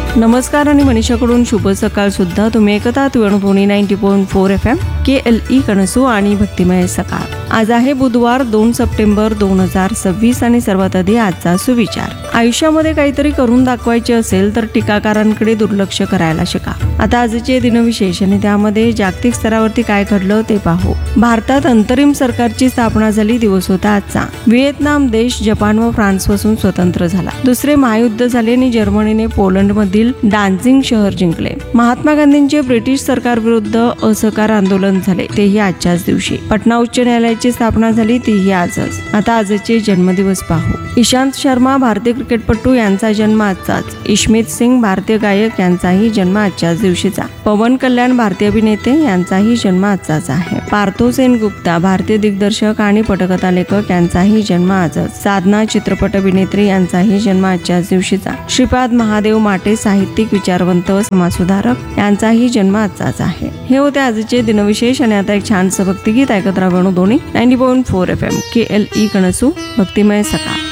नमस्कार आणि मनीषाकडून शुभ सकाळ सुद्धा. तुम्ही ऐकतात वेणुध्वनी 90.4 FM KLE कणसू आणि भक्तिमय सकाळ. आज आहे बुधवार 2 सप्टेंबर 2026 आणि सर्वात आधी आजचा सुविचार. आयुष्यामध्ये काहीतरी करून दाखवायचे असेल तर टीकाकारांकडे दुर्लक्ष करायला शिका. आता आजचे दिनविशेष आणि त्यामध्ये जागतिक स्तरावरती काय घडलं ते पाहू. भारतात अंतरिम सरकारची स्थापना झाली. दिवस होता आजचा. व्हिएतनाम देश जपान व फ्रान्स पासून स्वतंत्र झाला. दुसरे महायुद्ध झाले आणि जर्मनीने पोलंड मधील डान्झिग शहर जिंकले. महात्मा गांधींचे ब्रिटिश सरकार विरुद्ध असहकार आंदोलन झाले, तेही आजच्याच दिवशी. पटना उच्च न्यायालयाची स्थापना झाली, तीही आजच. आता आजचे जन्मदिवस पाहू. इशांत शर्मा भारतीय क्रिकेटपटू यांचा जन्म आजचाच. इशमित सिंग भारतीय गायक यांचाही जन्म आजच्याच दिवशीचा. पवन कल्याण भारतीय अभिनेते यांचाही जन्म आजचाच आहे. पार्थो सेन गुप्ता भारतीय दिग्दर्शक आणि पटकथा लेखक यांचाही जन्म आजच. साधना चित्रपट अभिनेत्री यांचाही जन्म आजच्याच दिवशीचा. श्रीपाद महादेव माटे साहित्यिक विचारवंत समाजसुधारक यांचाही जन्म आजचाच आहे. हे होते आजचे दिनविशेष आणि आता एक छानसं भक्तिगीत ऐकत राहा. वेणुध्वनी 90.4 FM KLE कणसू भक्तिमय सकाळ.